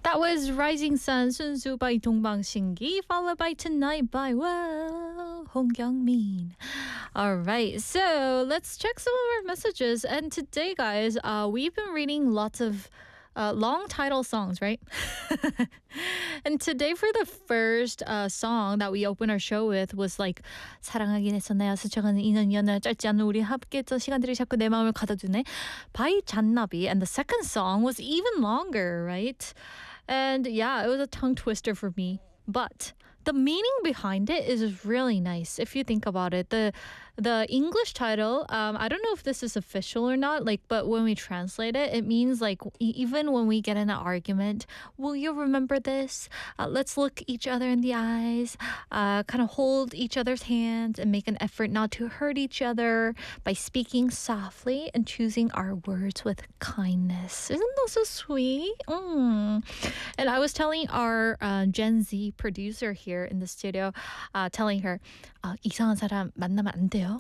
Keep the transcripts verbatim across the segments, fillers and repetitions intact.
That was Rising Sun, Sunsu by Dongbang Shingi, followed by Tonight by Wow, Hong Kyung-min. All right, so let's check some of our messages. And today, guys, uh, we've been reading lots of uh, long title songs, right? And today, for the first uh, song that we opened our show with was like 사랑하긴 했었나요? 스쳐가는 인연이었나요? 짧지 않은 우리 함께했던 시간들이 자꾸 내 마음을 가둬두네 by 잔나비. And the second song was even longer, right? And yeah, it was a tongue twister for me. But the meaning behind it is really nice if you think about it. The the English title, um, I don't know if this is official or not, like, but when we translate it, it means like e- even when we get in an argument, will you remember this? Uh, let's look each other in the eyes, uh, kind of hold each other's hands and make an effort not to hurt each other by speaking softly and choosing our words with kindness. Isn't that so sweet? Mm. And I was telling our uh, Gen Z producer here in the studio, uh, telling her, uh, 이상한 사람 만나면 안 돼요.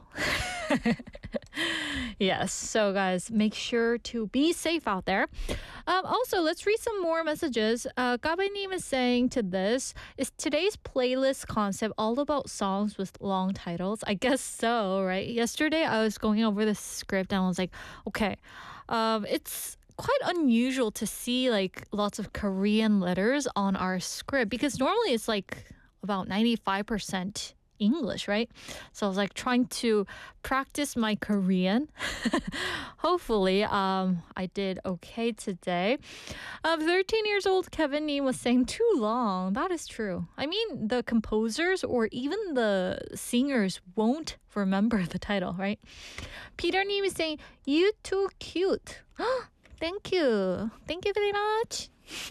Yes, so guys, make sure to be safe out there. Um, also, let's read some more messages. Uh, Gabenim is saying to this, is today's playlist concept all about songs with long titles? I guess so, right? Yesterday, I was going over the script and I was like, okay, um, it's quite unusual to see like lots of Korean letters on our script because normally it's like about ninety-five percent English, right? So I was like trying to practice my Korean. Hopefully, um, I did okay today. Um, thirteen years old Kevin Nee was saying too long. That is true. I mean, the composers or even the singers won't remember the title, right? Peter Nee was saying, you too cute. Thank you. Thank you very much.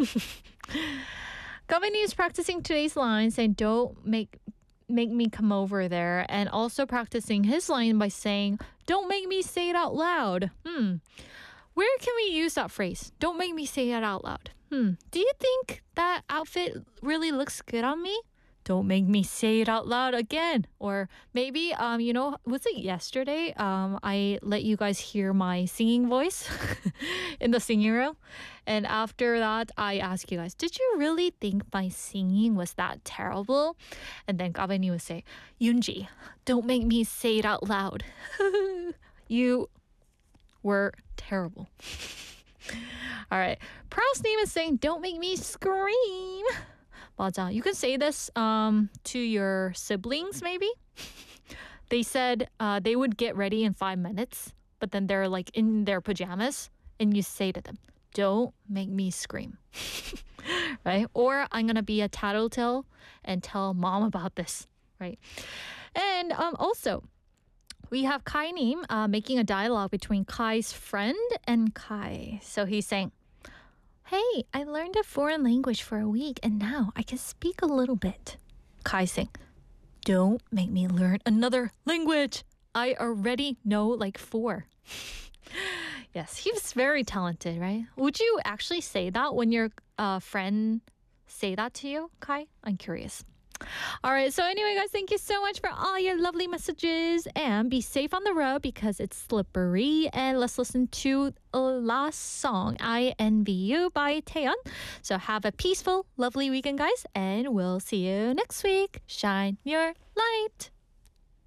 Kevin Nee is practicing today's line saying, don't make make me come over there, and also practicing his line by saying, don't make me say it out loud. Hmm. Where can we use that phrase? Don't make me say it out loud. Hmm. Do you think that outfit really looks good on me? Don't make me say it out loud again. Or maybe, um, you know, was it yesterday? Um, I let you guys hear my singing voice in the singing room. And after that, I asked you guys, did you really think my singing was that terrible? And then Gabeni would say, Yoonji, don't make me say it out loud. You were terrible. All right. Proud's name is saying, don't make me scream. 맞아. You can say this um, to your siblings, maybe. They said uh, they would get ready in five minutes, but then they're like in their pajamas, and you say to them, don't make me scream. Right? Or I'm going to be a tattletale and tell mom about this, right? And um, also, we have Kai Nim uh, making a dialogue between Kai's friend and Kai. So he's saying, hey, I learned a foreign language for a week and now I can speak a little bit. Kai saying, don't make me learn another language. I already know like four. Yes, he's very talented, right? Would you actually say that when your uh, friend say that to you, Kai? I'm curious. All right, so anyway, guys, thank you so much for all your lovely messages, and be safe on the road because it's slippery. And let's listen to a last song, I Envy You by Taeyeon. So have a peaceful, lovely weekend, guys, and we'll see you next week. Shine your light.